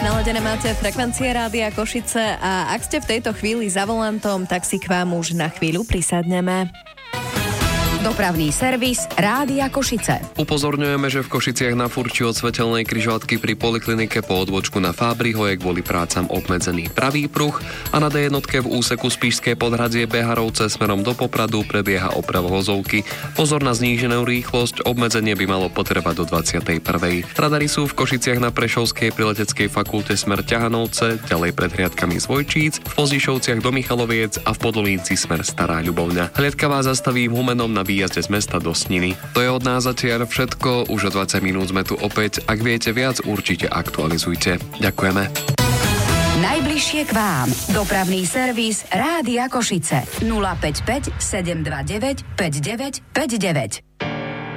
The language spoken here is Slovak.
Naladené máte frekvencie Rádia Košice a ak ste v tejto chvíli za volantom, tak si k vám už na chvíľu prisadneme. Dopravný servis Rádia Košice. Upozorňujeme, že v Košiciach na furči od svetelnej križovatky pri poliklinike po odbočku na Fábriho je kvôli prácam obmedzený pravý pruh a na D1 v úseku Spišské Podhradzie Beharovce smerom do Popradu prebieha oprava vozovky. Pozor na zníženú rýchlosť, obmedzenie by malo potrvať do 21. Radary sú v Košiciach na Prešovskej pri Leteckej fakulte smer Ťahanovce, ďalej pred hliadkami Zvojčíc, v Pozdišovciach do Michaloviec a v Podolínci smer Stará Ľubovňa. Hliadka vás zastaví v Humennom na výjazde z mesta do Sniny. To je od nás zatiaľ všetko, už o 20 minút sme tu opäť. Ak viete viac, určite aktualizujte. Ďakujeme. Najbližšie k vám. Dopravný servis Rádia Košice. 055 729 5959.